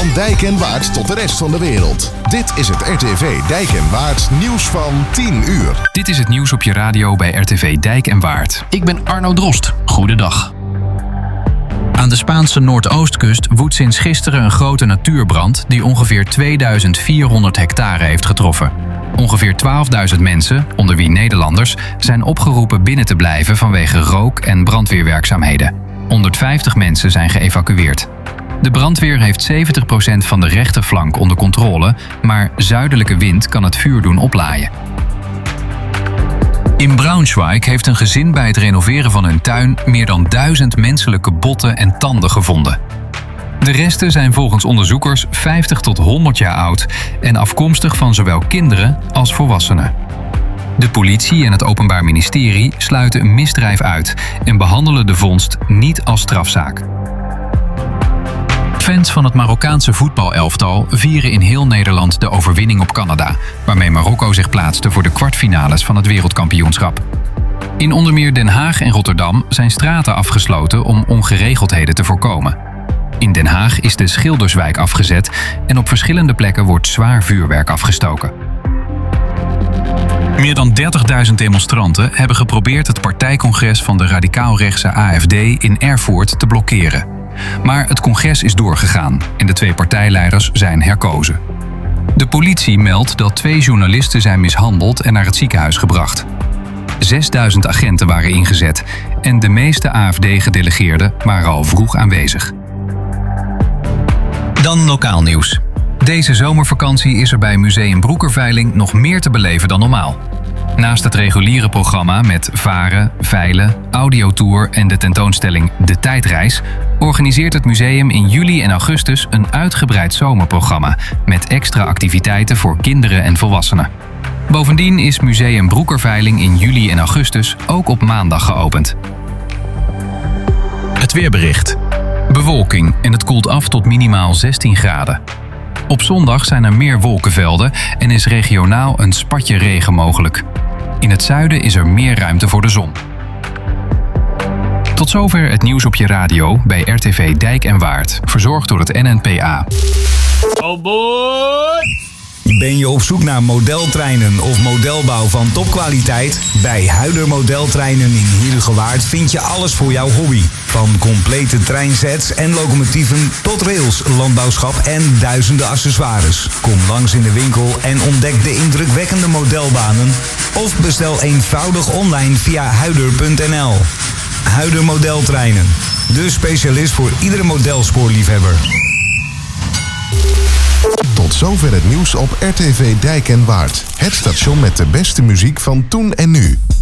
Van Dijk en Waard tot de rest van de wereld. Dit is het RTV Dijk en Waard nieuws van 10 uur. Dit is het nieuws op je radio bij RTV Dijk en Waard. Ik ben Arno Drost. Goedendag. Aan de Spaanse Noordoostkust woedt sinds gisteren een grote natuurbrand die ongeveer 2400 hectare heeft getroffen. Ongeveer 12.000 mensen, onder wie Nederlanders, zijn opgeroepen binnen te blijven vanwege rook- en brandweerwerkzaamheden. 150 mensen zijn geëvacueerd. De brandweer heeft 70% van de rechterflank onder controle, maar zuidelijke wind kan het vuur doen oplaaien. In Braunschweig heeft een gezin bij het renoveren van hun tuin meer dan 1000 menselijke botten en tanden gevonden. De resten zijn volgens onderzoekers 50 tot 100 jaar oud en afkomstig van zowel kinderen als volwassenen. De politie en het Openbaar Ministerie sluiten een misdrijf uit en behandelen de vondst niet als strafzaak. Fans van het Marokkaanse voetbalelftal vieren in heel Nederland de overwinning op Canada, waarmee Marokko zich plaatste voor de kwartfinales van het wereldkampioenschap. In onder meer Den Haag en Rotterdam zijn straten afgesloten om ongeregeldheden te voorkomen. In Den Haag is de Schilderswijk afgezet en op verschillende plekken wordt zwaar vuurwerk afgestoken. Meer dan 30.000 demonstranten hebben geprobeerd het partijcongres van de radicaal-rechtse AfD in Erfurt te blokkeren. Maar het congres is doorgegaan en de 2 partijleiders zijn herkozen. De politie meldt dat 2 journalisten zijn mishandeld en naar het ziekenhuis gebracht. 6000 agenten waren ingezet en de meeste AfD-gedelegeerden waren al vroeg aanwezig. Dan lokaal nieuws. Deze zomervakantie is er bij Museum Broekerveiling nog meer te beleven dan normaal. Naast het reguliere programma met varen, veilen, audiotour en de tentoonstelling De Tijdreis organiseert het museum in juli en augustus een uitgebreid zomerprogramma met extra activiteiten voor kinderen en volwassenen. Bovendien is Museum Broekerveiling in juli en augustus ook op maandag geopend. Het weerbericht. Bewolking en het koelt af tot minimaal 16 graden. Op zondag zijn er meer wolkenvelden en is regionaal een spatje regen mogelijk. In het zuiden is er meer ruimte voor de zon. Tot zover het nieuws op je radio bij RTV Dijk en Waard, verzorgd door het NNPA. Oh boy! Ben je op zoek naar modeltreinen of modelbouw van topkwaliteit? Bij Huider Modeltreinen in Heerhugowaard vind je alles voor jouw hobby. Van complete treinsets en locomotieven tot rails, landbouwschap en duizenden accessoires. Kom langs in de winkel en ontdek de indrukwekkende modelbanen. Of bestel eenvoudig online via huider.nl. Huider Modeltreinen. De specialist voor iedere modelspoorliefhebber. Tot zover het nieuws op RTV Dijk en Waard. Het station met de beste muziek van toen en nu.